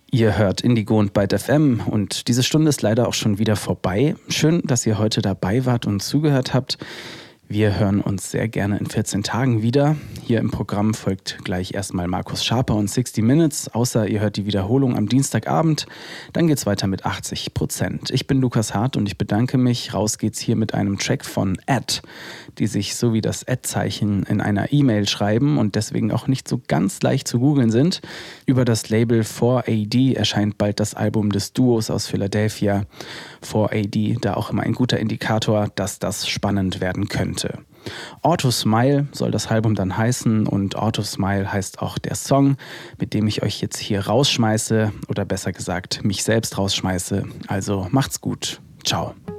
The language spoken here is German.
Ihr hört Indigo und Byte FM und diese Stunde ist leider auch schon wieder vorbei. Schön, dass ihr heute dabei wart und zugehört habt. Wir hören uns sehr gerne in 14 Tagen wieder. Hier im Programm folgt gleich erstmal Markus Schaper und 60 Minutes, außer ihr hört die Wiederholung am Dienstagabend. Dann geht's weiter mit 80%. Ich bin Lukas Hart und ich bedanke mich. Raus geht's hier mit einem Track von Ad, die sich so wie das Ad-Zeichen in einer E-Mail schreiben und deswegen auch nicht so ganz leicht zu googeln sind. Über das Label 4AD erscheint bald das Album des Duos aus Philadelphia. 4AD, da auch immer ein guter Indikator, dass das spannend werden könnte. Auto Smile soll das Album dann heißen und Auto Smile heißt auch der Song, mit dem ich euch jetzt hier rausschmeiße oder besser gesagt mich selbst rausschmeiße. Also macht's gut. Ciao.